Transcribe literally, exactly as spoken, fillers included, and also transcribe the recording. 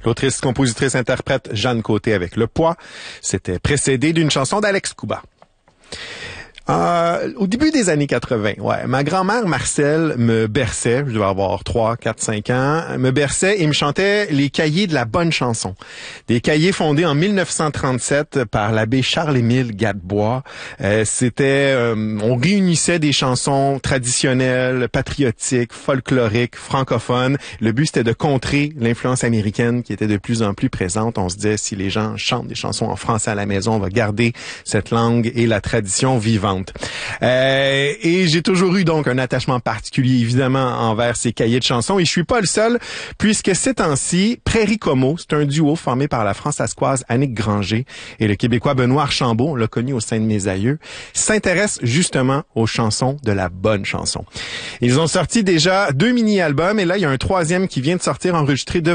L'autrice, compositrice, interprète Jeanne Côté avec Le Poids. C'était précédé d'une chanson d'Alex Couba. Euh, au début des années quatre-vingts, ouais, ma grand-mère Marcelle me berçait, je devais avoir trois, quatre, cinq ans, me berçait et me chantait les cahiers de la bonne chanson. Des cahiers fondés en mille neuf cent trente-sept par l'abbé Charles-Émile Gadebois. Euh, c'était, euh, on réunissait des chansons traditionnelles, patriotiques, folkloriques, francophones. Le but, c'était de contrer l'influence américaine qui était de plus en plus présente. On se disait, si les gens chantent des chansons en français à la maison, on va garder cette langue et la tradition vivante. Euh, et j'ai toujours eu donc un attachement particulier, évidemment, envers ces cahiers de chansons. Et je suis pas le seul, puisque ces temps-ci, Prairie Como, c'est un duo formé par la françaiscoise Annick Granger et le Québécois Benoît Archambault, on l'a connu au sein de Mes Aïeux, s'intéresse justement aux chansons de la bonne chanson. Ils ont sorti déjà deux mini-albums et là, il y a un troisième qui vient de sortir enregistré de